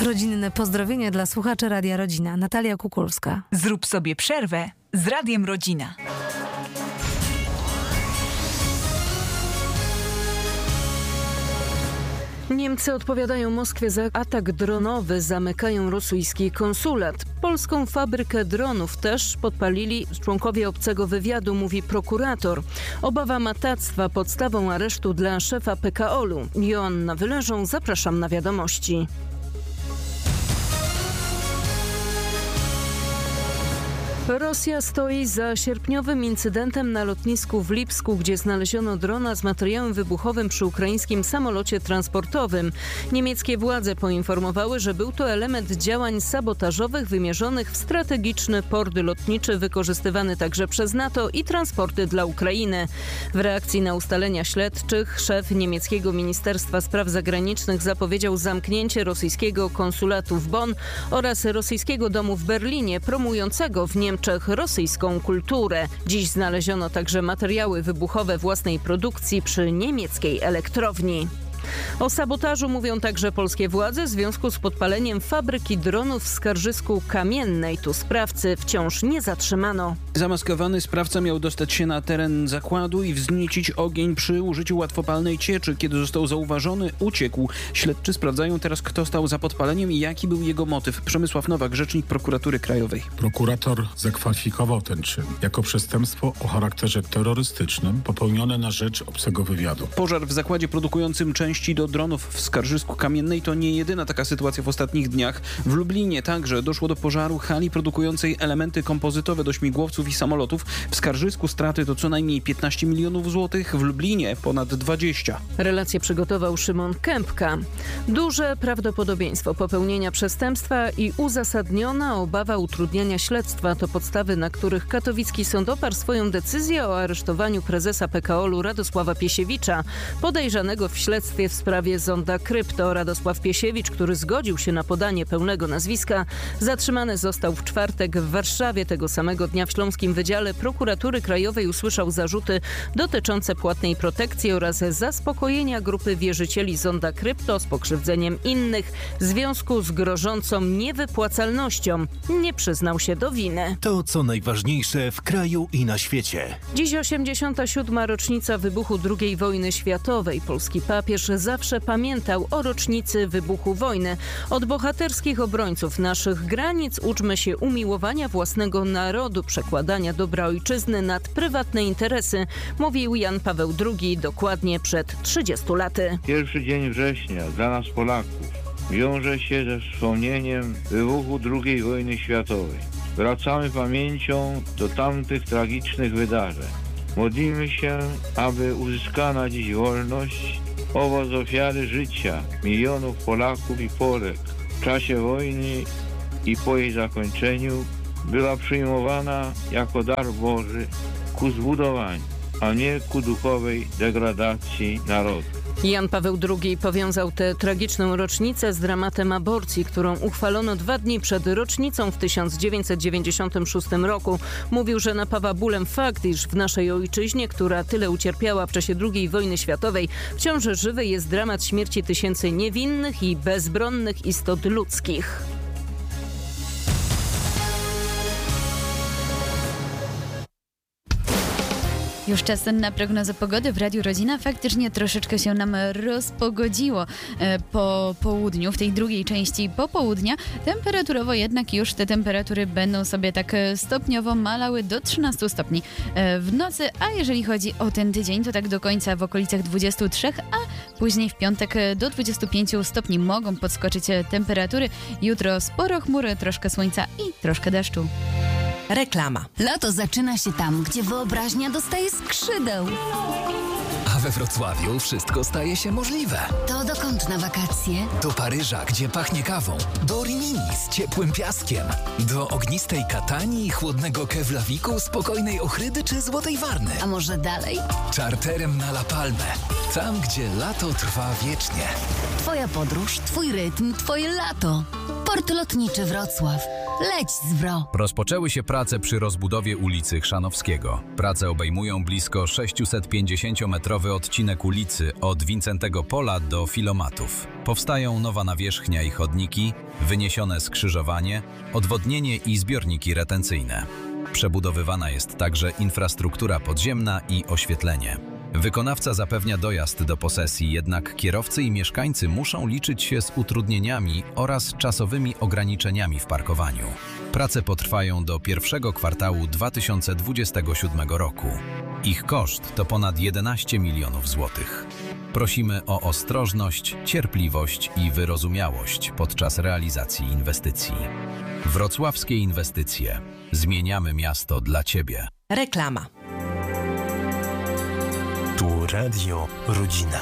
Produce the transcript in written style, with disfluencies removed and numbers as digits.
Rodzinne pozdrowienia dla słuchaczy Radia Rodzina. Natalia Kukulska. Zrób sobie przerwę z Radiem Rodzina. Niemcy odpowiadają Moskwie za atak dronowy, zamykają rosyjski konsulat. Polską fabrykę dronów też podpalili członkowie obcego wywiadu, mówi prokurator. Obawa matactwa podstawą aresztu dla szefa PKOL-u. Joanna Wyleżą, zapraszam na wiadomości. Rosja stoi za sierpniowym incydentem na lotnisku w Lipsku, gdzie znaleziono drona z materiałem wybuchowym przy ukraińskim samolocie transportowym. Niemieckie władze poinformowały, że był to element działań sabotażowych wymierzonych w strategiczny port lotniczy wykorzystywany także przez NATO i transporty dla Ukrainy. W reakcji na ustalenia śledczych szef niemieckiego Ministerstwa Spraw Zagranicznych zapowiedział zamknięcie rosyjskiego konsulatu w Bonn oraz rosyjskiego domu w Berlinie, promującego w Niemczech rosyjską kulturę. Dziś znaleziono także materiały wybuchowe własnej produkcji przy niemieckiej elektrowni. O sabotażu mówią także polskie władze w związku z podpaleniem fabryki dronów w Skarżysku Kamiennej. Tu sprawcy wciąż nie zatrzymano. Zamaskowany sprawca miał dostać się na teren zakładu i wzniecić ogień przy użyciu łatwopalnej cieczy. Kiedy został zauważony, uciekł. Śledczy sprawdzają teraz, kto stał za podpaleniem i jaki był jego motyw. Przemysław Nowak, rzecznik Prokuratury Krajowej. Prokurator zakwalifikował ten czyn jako przestępstwo o charakterze terrorystycznym popełnione na rzecz obcego wywiadu. Pożar w zakładzie produkującym części do dronów w Skarżysku Kamiennej to nie jedyna taka sytuacja w ostatnich dniach. W Lublinie także doszło do pożaru hali produkującej elementy kompozytowe do śmigłowców i samolotów. W Skarżysku straty to co najmniej 15 milionów złotych, w Lublinie ponad 20. Relację przygotował Szymon Kępka. Duże prawdopodobieństwo popełnienia przestępstwa i uzasadniona obawa utrudniania śledztwa to podstawy, na których katowicki sąd oparł swoją decyzję o aresztowaniu prezesa PKOL-u Radosława Piesiewicza, podejrzanego w śledztwie w sprawie zonda Krypto. Radosław Piesiewicz, który zgodził się na podanie pełnego nazwiska, zatrzymany został w czwartek w Warszawie. Tego samego dnia w Śląskim Wydziale Prokuratury Krajowej usłyszał zarzuty dotyczące płatnej protekcji oraz zaspokojenia grupy wierzycieli zonda Krypto z pokrzywdzeniem innych w związku z grożącą niewypłacalnością. Nie przyznał się do winy. To co najważniejsze w kraju i na świecie. Dziś 87. rocznica wybuchu II wojny światowej. Polski papież zawsze pamiętał o rocznicy wybuchu wojny. Od bohaterskich obrońców naszych granic uczmy się umiłowania własnego narodu, przekładania dobra ojczyzny nad prywatne interesy, mówił Jan Paweł II dokładnie przed 30 laty. Pierwszy dzień września dla nas Polaków wiąże się ze wspomnieniem wybuchu II wojny światowej. Wracamy pamięcią do tamtych tragicznych wydarzeń. Modlimy się, aby uzyskana dziś wolność, owoc ofiary życia milionów Polaków i Polek w czasie wojny i po jej zakończeniu była przyjmowana jako dar Boży ku zbudowaniu, a nie ku duchowej degradacji narodu. Jan Paweł II powiązał tę tragiczną rocznicę z dramatem aborcji, którą uchwalono 2 dni przed rocznicą w 1996 roku. Mówił, że napawa bólem fakt, iż w naszej ojczyźnie, która tyle ucierpiała w czasie II wojny światowej, wciąż żywy jest dramat śmierci tysięcy niewinnych i bezbronnych istot ludzkich. Już czas na prognozę pogody w Radiu Rodzina. Faktycznie troszeczkę się nam rozpogodziło po południu, w tej drugiej części popołudnia. Temperaturowo jednak już te temperatury będą sobie tak stopniowo malały do 13 stopni w nocy, a jeżeli chodzi o ten tydzień, to tak do końca w okolicach 23, a później w piątek do 25 stopni mogą podskoczyć temperatury. Jutro sporo chmur, troszkę słońca i troszkę deszczu. Reklama. Lato zaczyna się tam, gdzie wyobraźnia dostaje skrzydeł. A we Wrocławiu wszystko staje się możliwe. To dokąd na wakacje? Do Paryża, gdzie pachnie kawą. Do Rimini z ciepłym piaskiem. Do ognistej Katanii, chłodnego Keflaviku, spokojnej Ochrydy czy Złotej Warny. A może dalej? Czarterem na La Palmę. Tam, gdzie lato trwa wiecznie. Twoja podróż, twój rytm, twoje lato. Port Lotniczy Wrocław. Leć zwro. Rozpoczęły się prace przy rozbudowie ulicy Chrzanowskiego. Prace obejmują blisko 650-metrowy odcinek ulicy od Wincentego Pola do Filomatów. Powstają nowa nawierzchnia i chodniki, wyniesione skrzyżowanie, odwodnienie i zbiorniki retencyjne. Przebudowywana jest także infrastruktura podziemna i oświetlenie. Wykonawca zapewnia dojazd do posesji, jednak kierowcy i mieszkańcy muszą liczyć się z utrudnieniami oraz czasowymi ograniczeniami w parkowaniu. Prace potrwają do pierwszego kwartału 2027 roku. Ich koszt to ponad 11 milionów złotych. Prosimy o ostrożność, cierpliwość i wyrozumiałość podczas realizacji inwestycji. Wrocławskie Inwestycje. Zmieniamy miasto dla Ciebie. Reklama. Tu Radio Rodzina.